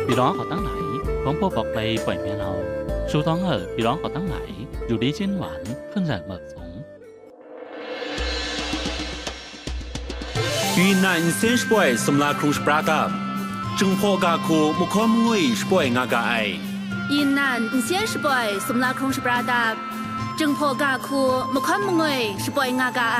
พี่ร้องเขาตั้งไหนของพวกบอกไปปล่อยเมียเราชูท้องพี่ร้องเขาตั้งไหนอยู่ดีชิ้นหวานขึ้นจากเหมือกสง云南先是不爱什么拉克是布拉达，正破嘎库木可木为是不爱阿嘎爱。 云南先是不爱什么拉克是布拉达，正破嘎库木可木为是不爱阿嘎爱。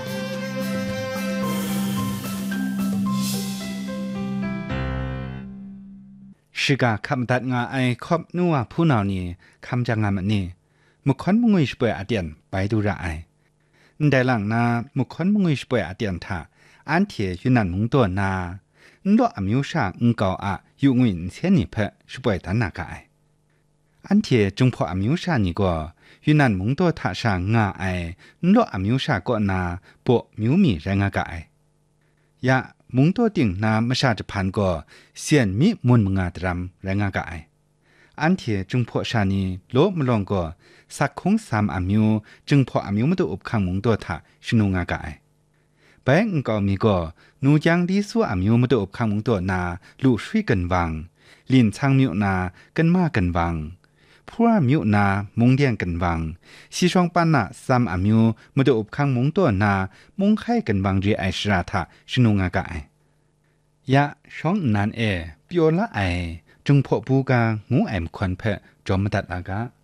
是个看不得我爱可努啊ผู้นานี่คำจังงามนี่มุขอนมุงวิสเปอเดียนไปดูระไอได้หลังนามุขอนมุงวิสเปอเดียนท่าอันเทียอยู่นั่นมุงตัวนาล้ออมิวชาเก่าอะอยู่งินเช่นนี้เพอสเปอตันนากาไออันเทียจงพออมิวชานี่ก็อยู่นั่นมุงตัวท่าชางาไอล้ออมิวชาก็นาปวมิวมีแรงากาไอยะมุงตัวติ่งนาไม่ชาจะพันก็เสียนมิมุนมงาตรำแรงกายอันเทียจึงพอชานีโลมลองก็สักคง3อามิวจึงพออามิวมาตัวอบคังมุงตัวถาชนุงากายแปงก็มีก็นูยังดีสู้อามิวมาตัวอบคังมุงตัวนาลู่ช่วยกันวังลินช่างมิวนากันมากันวังพวกมิวนามุงเดียงกันวังซีช่องปันนา3อามิวมาตัวอบคังมุงตัวนามุงไข่กันวังเรียไอชราถาชนุงากายยะช่องนั้นเปียวละไอจงพอปูกางูแอมควันเพะจอมตัดอากา